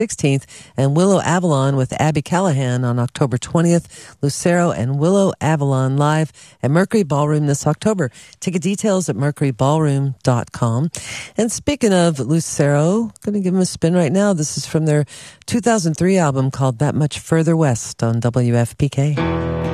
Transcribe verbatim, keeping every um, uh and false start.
sixteenth, and Willow Avalon with Abby Callahan on October twentieth. Lucero and Willow Avalon live at Mercury Ballroom this October. Ticket details at mercury ballroom dot com. And speaking of Lucero, going to give them a spin right now. This is from their two thousand three album called That Much Further West on W F P K.